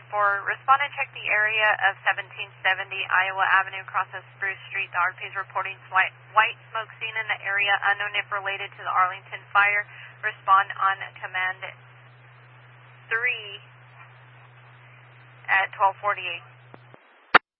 4, respond and check the area of 1770 Iowa Avenue crosses Spruce Street. The RP is reporting white smoke seen in the area, unknown if related to the Arlington fire. Respond on command 3 at 12:48.